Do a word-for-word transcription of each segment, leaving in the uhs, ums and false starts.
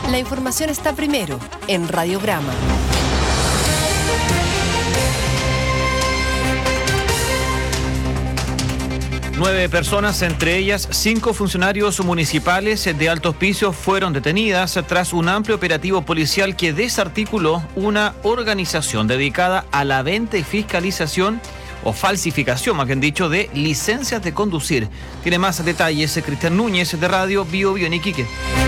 La información está primero en Radiograma. Nueve personas, entre ellas cinco funcionarios municipales de alto hospicio, fueron detenidas tras un amplio operativo policial que desarticuló una organización dedicada a la venta y fiscalización o falsificación, más bien dicho, de licencias de conducir. Tiene más detalles Cristian Núñez de Radio Bio Bio en Iquique.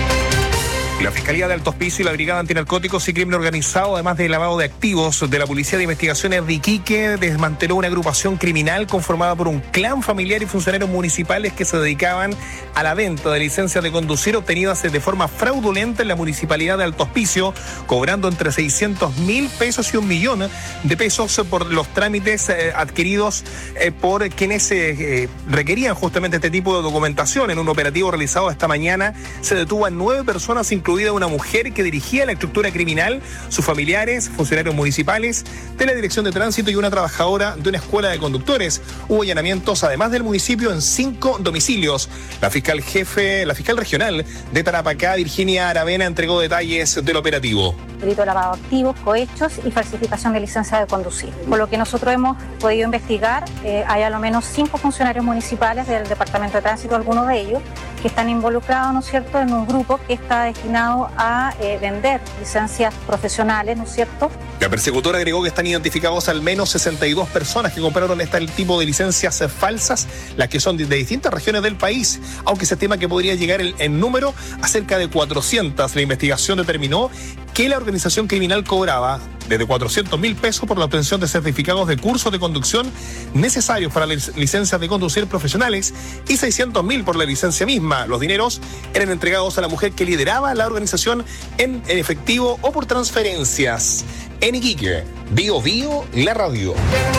La Fiscalía de Alto Hospicio y la Brigada Antinarcóticos y Crimen Organizado, además de lavado de activos de la Policía de Investigaciones de Iquique, desmanteló una agrupación criminal conformada por un clan familiar y funcionarios municipales que se dedicaban a la venta de licencias de conducir obtenidas de forma fraudulenta en la Municipalidad de Alto Hospicio, cobrando entre seiscientos mil pesos y un millón de pesos por los trámites eh, adquiridos eh, por quienes eh, requerían justamente este tipo de documentación. En un operativo realizado esta mañana se detuvo a nueve personas, incluidas una mujer que dirigía la estructura criminal, sus familiares, funcionarios municipales de la Dirección de Tránsito y una trabajadora de una escuela de conductores. Hubo allanamientos, además del municipio, en cinco domicilios. La fiscal jefe, la fiscal regional de Tarapacá, Virginia Aravena, entregó detalles del operativo. Delito de lavado de activos, cohechos y falsificación de licencia de conducir. Por lo que nosotros hemos podido investigar, eh, hay a lo menos cinco funcionarios municipales del Departamento de Tránsito, algunos de ellos, que están involucrados, ¿no es cierto?, en un grupo que está destinado a eh, vender licencias profesionales, ¿no es cierto? La persecutora agregó que están identificados al menos sesenta y dos personas que compraron este tipo de licencias falsas, las que son de, de distintas regiones del país, aunque se estima que podría llegar el, el número a cerca de cuatrocientas. La investigación determinó que la organización criminal cobraba desde cuatrocientos mil pesos por la obtención de certificados de cursos de conducción necesarios para las licencias de conducir profesionales y seiscientos mil por la licencia misma. Los dineros eran entregados a la mujer que lideraba la organización en, en efectivo o por transferencias. En Iquique, Bio Bio, la radio.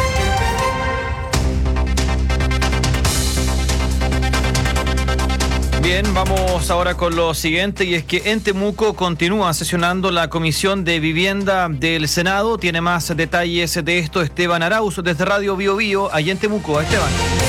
Bien, vamos ahora con lo siguiente, y es que en Temuco continúa sesionando la Comisión de Vivienda del Senado. Tiene más detalles de esto Esteban Arauz desde Radio Bio Bio, allá en Temuco. Esteban.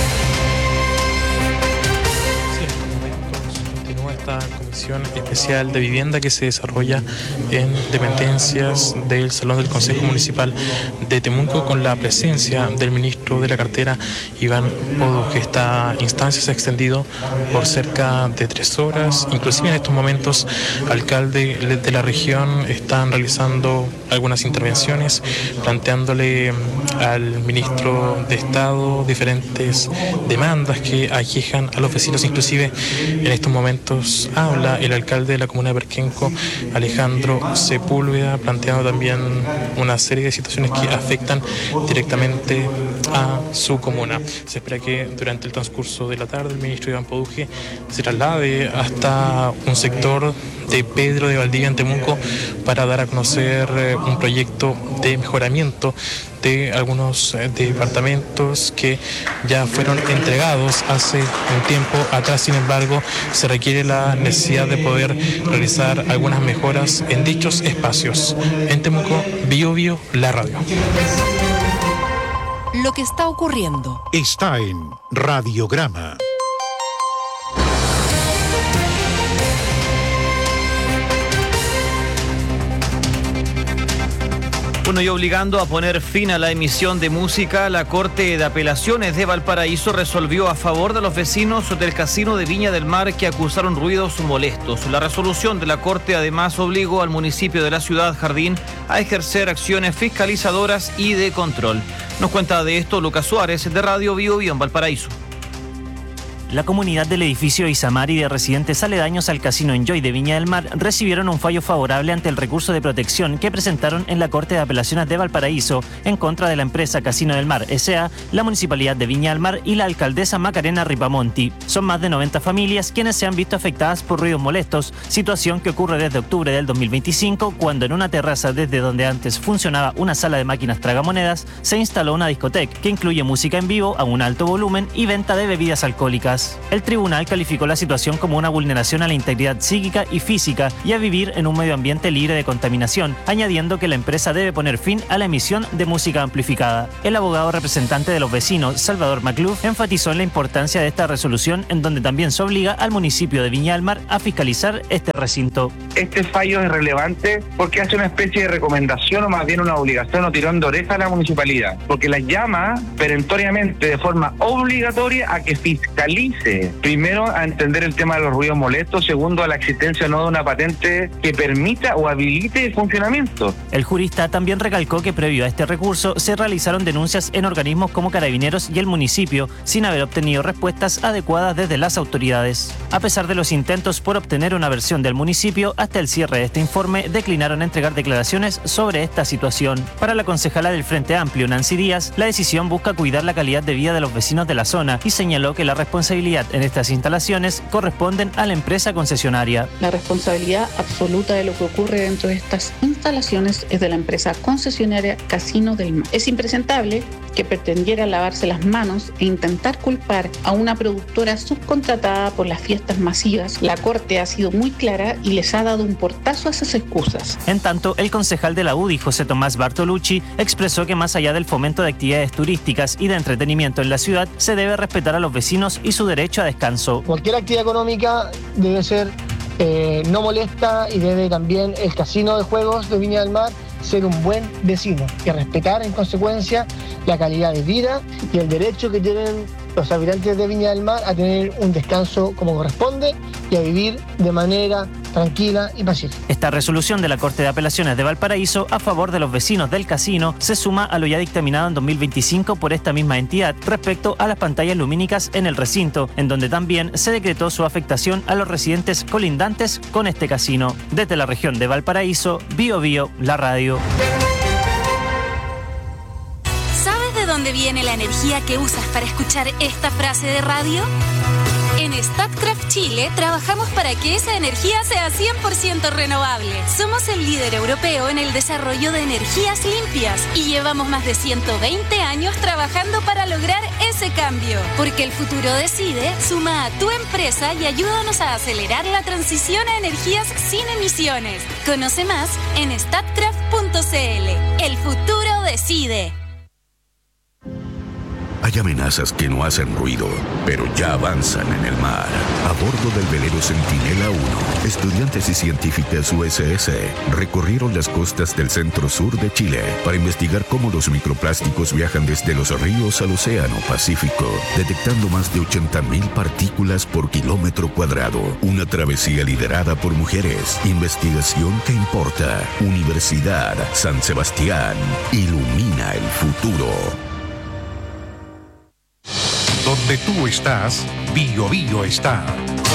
Sí, en estos momentos continúa esta Comisión Especial de Vivienda que se desarrolla en dependencias del Salón del Consejo Municipal de Temuco, con la presencia del ministro de la cartera, Iván Poduje. Esta instancia se ha extendido por cerca de tres horas. Inclusive en estos momentos, alcaldes de la región están realizando algunas intervenciones, planteándole al ministro de Estado diferentes demandas que aquejan a los vecinos. Inclusive en estos momentos habla el alcalde de la comuna de Perquenco, Alejandro Sepúlveda, planteando también una serie de situaciones que afectan directamente a su comuna. Se espera que durante el transcurso de la tarde el ministro Iván Poduje se traslade hasta un sector de Pedro de Valdivia en Temuco para dar a conocer un proyecto de mejoramiento de algunos departamentos que ya fueron entregados hace un tiempo atrás. Sin embargo, se requiere la necesidad de poder realizar algunas mejoras en dichos espacios. En Temuco, Bio Bio, la radio. Lo que está ocurriendo está en Radiograma. Bueno, y obligando a poner fin a la emisión de música, la Corte de Apelaciones de Valparaíso resolvió a favor de los vecinos del Casino de Viña del Mar que acusaron ruidos molestos. La resolución de la Corte además obligó al municipio de la ciudad Jardín a ejercer acciones fiscalizadoras y de control. Nos cuenta de esto Lucas Suárez de Radio Bio Bio en Valparaíso. La comunidad del edificio Isamar y de residentes aledaños al Casino Enjoy de Viña del Mar recibieron un fallo favorable ante el recurso de protección que presentaron en la Corte de Apelaciones de Valparaíso en contra de la empresa Casino del Mar S A, la Municipalidad de Viña del Mar y la alcaldesa Macarena Ripamonti. Son más de noventa familias quienes se han visto afectadas por ruidos molestos, situación que ocurre desde octubre del dos mil veinticinco, cuando en una terraza desde donde antes funcionaba una sala de máquinas tragamonedas, se instaló una discoteca que incluye música en vivo a un alto volumen y venta de bebidas alcohólicas. víctimas. El tribunal calificó la situación como una vulneración a la integridad psíquica y física y a vivir en un medio ambiente libre de contaminación, añadiendo que la empresa debe poner fin a la emisión de música amplificada. El abogado representante de los vecinos, Salvador Macluf, enfatizó en la importancia de esta resolución, en donde también se obliga al municipio de Viña del Mar a fiscalizar este recinto. Este fallo es relevante porque hace una especie de recomendación o más bien una obligación o tirón de oreja a la municipalidad, porque la llama perentoriamente de forma obligatoria a que fiscalice, primero a entender el tema de los ruidos molestos, segundo a la existencia no de una patente que permita o habilite el funcionamiento. El jurista también recalcó que previo a este recurso se realizaron denuncias en organismos como Carabineros y el municipio sin haber obtenido respuestas adecuadas desde las autoridades. A pesar de los intentos por obtener una versión del municipio, hasta el cierre de este informe declinaron entregar declaraciones sobre esta situación. Para la concejala del Frente Amplio, Nancy Díaz, la decisión busca cuidar la calidad de vida de los vecinos de la zona y señaló que la responsabilidad en estas instalaciones corresponden a la empresa concesionaria. La responsabilidad absoluta de lo que ocurre dentro de estas instalaciones es de la empresa concesionaria Casino del Mar. Es impresentable que pretendiera lavarse las manos e intentar culpar a una productora subcontratada por las fiestas masivas. La Corte ha sido muy clara y les ha dado un portazo a esas excusas. En tanto, el concejal de la U D I, José Tomás Bartolucci, expresó que más allá del fomento de actividades turísticas y de entretenimiento en la ciudad, se debe respetar a los vecinos y su derecho a descanso. Cualquier actividad económica debe ser eh, no molesta y debe también el casino de juegos de Viña del Mar ser un buen vecino y respetar en consecuencia la calidad de vida y el derecho que tienen los habitantes de Viña del Mar a tener un descanso como corresponde y a vivir de manera tranquila y pacífica. Esta resolución de la Corte de Apelaciones de Valparaíso a favor de los vecinos del casino se suma a lo ya dictaminado en dos mil veinticinco por esta misma entidad respecto a las pantallas lumínicas en el recinto, en donde también se decretó su afectación a los residentes colindantes con este casino. Desde la región de Valparaíso, Bio Bio, la radio. ¿Sabes de dónde viene la energía que usas para escuchar esta frase de radio? En Statkraft Chile trabajamos para que esa energía sea cien por ciento renovable. Somos el líder europeo en el desarrollo de energías limpias y llevamos más de ciento veinte años trabajando para lograr ese cambio. Porque el futuro decide, suma a tu empresa y ayúdanos a acelerar la transición a energías sin emisiones. Conoce más en statkraft punto c l. El futuro decide. Hay amenazas que no hacen ruido, pero ya avanzan en el mar. A bordo del velero Centinela uno, estudiantes y científicas U S S recorrieron las costas del centro-sur de Chile para investigar cómo los microplásticos viajan desde los ríos al océano Pacífico, detectando más de ochenta mil partículas por kilómetro cuadrado. Una travesía liderada por mujeres. Investigación que importa. Universidad San Sebastián. Ilumina el futuro. Donde tú estás, Bio Bio está.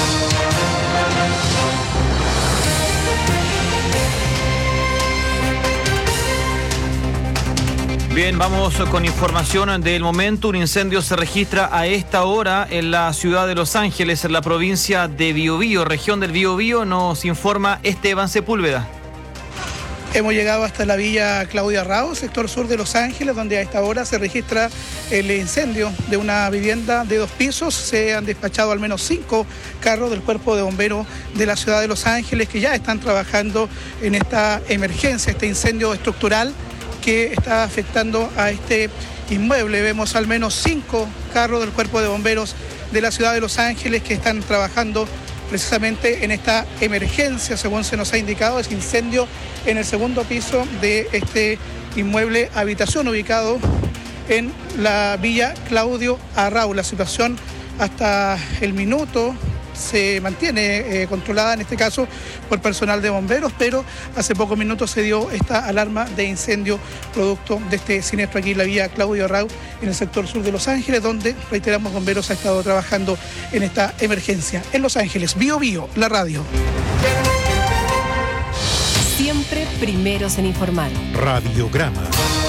Bien, vamos con información del momento. Un incendio se registra a esta hora en la ciudad de Los Ángeles, en la provincia de Biobío, región del Biobío. Nos informa Esteban Sepúlveda. Hemos llegado hasta la villa Claudia Rao, sector sur de Los Ángeles, donde a esta hora se registra el incendio de una vivienda de dos pisos. Se han despachado al menos cinco carros del Cuerpo de Bomberos de la ciudad de Los Ángeles que ya están trabajando en esta emergencia, este incendio estructural que está afectando a este inmueble. Vemos al menos cinco carros del Cuerpo de Bomberos de la ciudad de Los Ángeles que están trabajando precisamente en esta emergencia, según se nos ha indicado, es incendio en el segundo piso de este inmueble habitación ubicado en la villa Claudio Arrau. La situación hasta el minuto se mantiene eh, controlada en este caso por personal de bomberos, pero hace pocos minutos se dio esta alarma de incendio producto de este siniestro aquí en la vía Claudio Arrau, en el sector sur de Los Ángeles, donde, reiteramos, bomberos ha estado trabajando en esta emergencia. En Los Ángeles, Bio Bio, la radio. Siempre primeros en informar. Radiograma.